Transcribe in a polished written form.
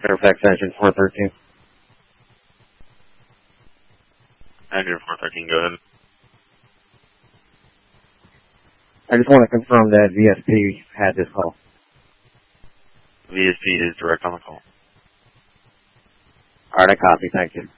Fairfax Engine 413. Engine 413, go ahead. I just want to confirm that VSP had this call. VSP is direct on the call. All right, I copy. Thank you.